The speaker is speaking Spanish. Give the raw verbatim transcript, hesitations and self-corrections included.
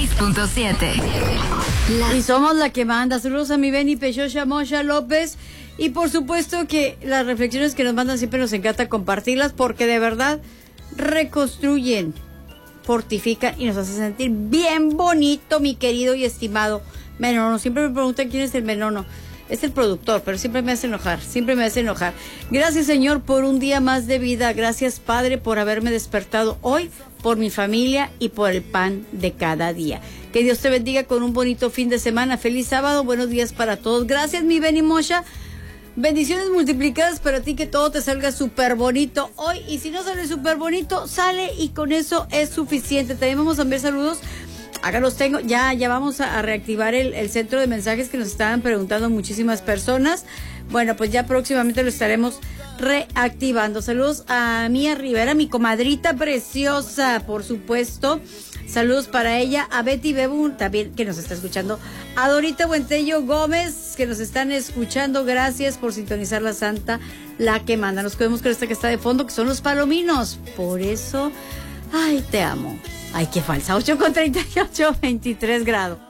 seis punto siete. La... Y somos la que manda. Saludos a mi Beni Pechosha Mosha López. Y por supuesto que las reflexiones que nos mandan siempre nos encanta compartirlas porque de verdad reconstruyen, fortifican y nos hacen sentir bien bonito, mi querido y estimado Menono. Siempre me preguntan quién es el Menono. Es el productor, pero siempre me hace enojar, siempre me hace enojar. Gracias, Señor, por un día más de vida. Gracias, Padre, por haberme despertado hoy, por mi familia y por el pan de cada día. Que Dios te bendiga con un bonito fin de semana. Feliz sábado, buenos días para todos. Gracias, mi Beni Mosha. Bendiciones multiplicadas para ti, que todo te salga súper bonito hoy. Y si no sale súper bonito, sale y con eso es suficiente. También vamos a enviar saludos. Acá los tengo. Ya, ya vamos a, a reactivar el, el centro de mensajes que nos estaban preguntando muchísimas personas. Bueno, pues ya próximamente lo estaremos reactivando. Saludos a Mía Rivera, mi comadrita preciosa, por supuesto. Saludos para ella, a Betty Bebu, también que nos está escuchando, a Dorita Buentello Gómez, que nos están escuchando. Gracias por sintonizar la Santa, la que manda. Nos quedamos con esta que está de fondo, que son los palominos. Por eso, ay, te amo. Ay, qué falsa, ocho con treinta y ocho, veintitrés grados.